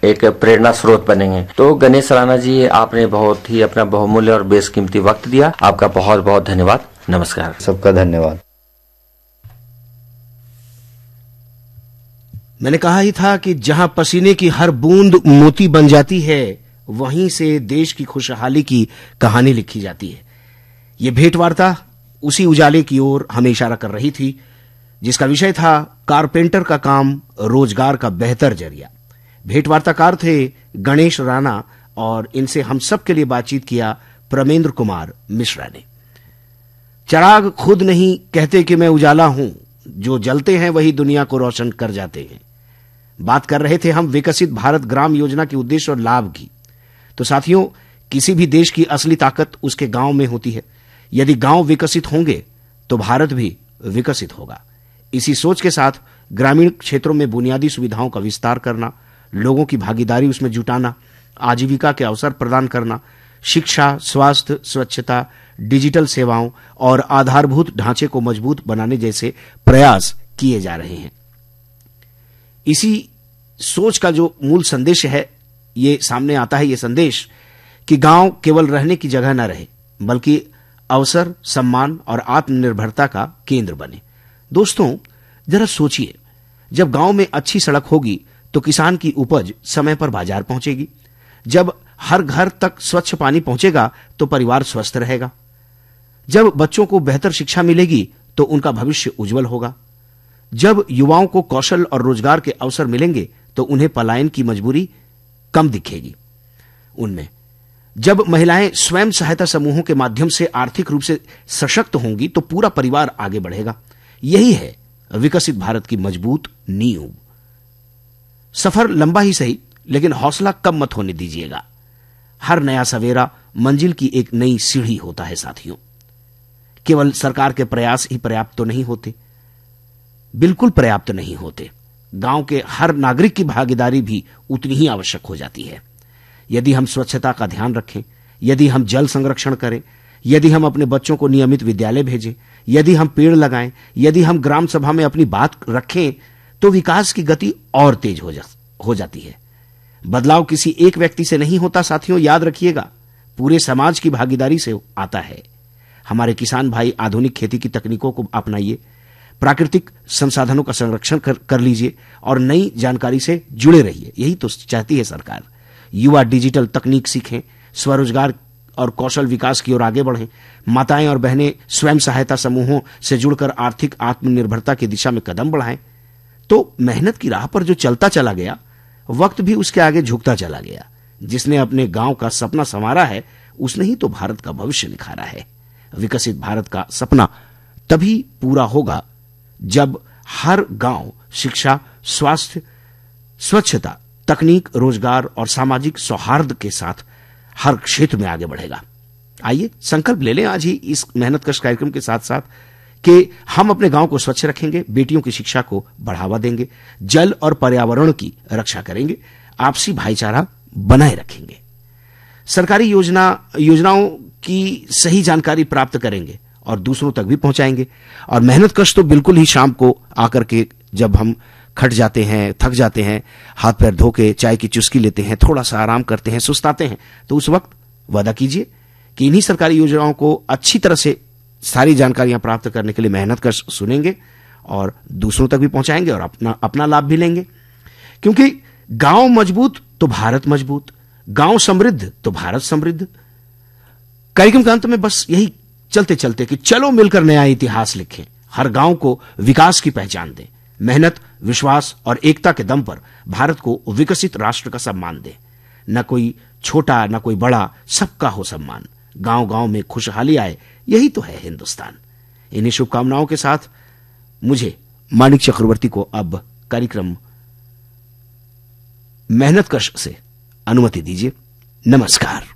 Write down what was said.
एक प्रेरणा स्रोत बनेंगे। तो गणेश राणा जी, आपने बहुत ही अपना बहुमूल्य और बेशकीमती वक्त दिया, आपका बहुत बहुत धन्यवाद। नमस्कार। सबका धन्यवाद। मैंने कहा ही था कि जहां पसीने की हर बूंद मोती बन जाती है, वहीं से देश की खुशहाली की कहानी लिखी जाती है। यह भेंटवार्ता उसी उजाले की ओर हमें इशारा कर रही थी, जिसका विषय था कारपेंटर का काम रोजगार का बेहतर जरिया। भेंटवार्ताकार थे गणेश राणा और इनसे हम सब के लिए बातचीत किया प्रमेंद्र कुमार मिश्रा ने। चिराग खुद नहीं कहते कि मैं उजाला हूं, जो जलते हैं वही दुनिया को रोशन कर जाते हैं। बात कर रहे थे हम विकसित भारत ग्राम योजना के उद्देश्य और लाभ की। तो साथियों, किसी भी देश की असली ताकत उसके गांव में होती है। यदि गांव विकसित होंगे तो भारत भी विकसित होगा। इसी सोच के साथ ग्रामीण क्षेत्रों में बुनियादी सुविधाओं का विस्तार करना, लोगों की भागीदारी उसमें जुटाना, आजीविका के अवसर प्रदान करना, शिक्षा, स्वास्थ्य, स्वच्छता, डिजिटल सेवाओं और आधारभूत ढांचे को मजबूत बनाने जैसे प्रयास किए जा रहे हैं। इसी सोच का जो मूल संदेश है, ये सामने आता है, ये संदेश कि गांव केवल रहने की जगह न रहे, बल्कि अवसर, सम्मान और आत्मनिर्भरता का केंद्र बने। दोस्तों, जरा सोचिए, जब गांव में अच्छी सड़क होगी तो किसान की उपज समय पर बाजार पहुंचेगी। जब हर घर तक स्वच्छ पानी पहुंचेगा तो परिवार स्वस्थ रहेगा। जब बच्चों को बेहतर शिक्षा मिलेगी तो उनका भविष्य उज्जवल होगा। जब युवाओं को कौशल और रोजगार के अवसर मिलेंगे तो उन्हें पलायन की मजबूरी कम दिखेगी उनमें। जब महिलाएं स्वयं सहायता समूहों के माध्यम से आर्थिक रूप से सशक्त होंगी तो पूरा परिवार आगे बढ़ेगा। यही है विकसित भारत की मजबूत नींव। सफर लंबा ही सही, लेकिन हौसला कम मत होने दीजिएगा। हर नया सवेरा मंजिल की एक नई सीढ़ी होता है साथियों। केवल सरकार के प्रयास ही पर्याप्त तो नहीं होते, बिल्कुल पर्याप्त नहीं होते। गांव के हर नागरिक की भागीदारी भी उतनी ही आवश्यक हो जाती है। यदि हम स्वच्छता का ध्यान रखें, यदि हम जल संरक्षण करें, यदि हम अपने बच्चों को नियमित विद्यालय भेजें, यदि हम पेड़ लगाएं, यदि हम ग्राम सभा में अपनी बात रखें, तो विकास की गति और तेज हो जाती है। बदलाव किसी एक व्यक्ति से नहीं होता साथियों, याद रखिएगा, पूरे समाज की भागीदारी से आता है। हमारे किसान भाई आधुनिक खेती की तकनीकों को अपनाइए, प्राकृतिक संसाधनों का संरक्षण कर लीजिए और नई जानकारी से जुड़े रहिए। यही तो चाहती है सरकार। युवा डिजिटल तकनीक सीखें, स्वरोजगार और कौशल विकास की ओर आगे बढ़ें। माताएं और बहनें स्वयं सहायता समूहों से जुड़कर आर्थिक आत्मनिर्भरता की दिशा में कदम बढ़ाएं। तो मेहनत की राह पर जो चलता चला गया, वक्त भी उसके आगे झुकता चला गया। जिसने अपने गांव का सपना संवारा है, उसने ही तो भारत का भविष्य निखारा है। विकसित भारत का सपना तभी पूरा होगा जब हर गांव शिक्षा, स्वास्थ्य, स्वच्छता, तकनीक, रोजगार और सामाजिक सौहार्द के साथ हर क्षेत्र में आगे बढ़ेगा। आइए संकल्प ले लें आज ही इस मेहनतकश कार्यक्रम के साथ साथ कि हम अपने गांव को स्वच्छ रखेंगे, बेटियों की शिक्षा को बढ़ावा देंगे, जल और पर्यावरण की रक्षा करेंगे, आपसी भाईचारा बनाए रखेंगे, सरकारी योजनाओं की सही जानकारी प्राप्त करेंगे और दूसरों तक भी पहुंचाएंगे। और मेहनतकश तो बिल्कुल ही शाम को आकर के जब हम खट जाते हैं, थक जाते हैं, हाथ पैर धो के चाय की चुस्की लेते हैं, थोड़ा सा आराम करते हैं, सुस्ताते हैं, तो उस वक्त वादा कीजिए कि इन्हीं सरकारी योजनाओं को अच्छी तरह से सारी जानकारियां प्राप्त करने के लिए मेहनतकश सुनेंगे और दूसरों तक भी पहुंचाएंगे और अपना लाभ भी लेंगे। क्योंकि गांव मजबूत तो भारत मजबूत, गांव समृद्ध तो भारत समृद्ध। कार्यक्रम के अंत में बस यही चलते चलते कि चलो मिलकर नया इतिहास लिखें, हर गांव को विकास की पहचान दें, मेहनत, विश्वास और एकता के दम पर भारत को विकसित राष्ट्र का सम्मान दें। न कोई छोटा न कोई बड़ा, सबका हो सम्मान। गांव गांव में खुशहाली आए, यही तो है हिंदुस्तान। इन्हीं शुभकामनाओं के साथ मुझे मानिक चक्रवर्ती को अब कार्यक्रम मेहनतकश से अनुमति दीजिए। नमस्कार।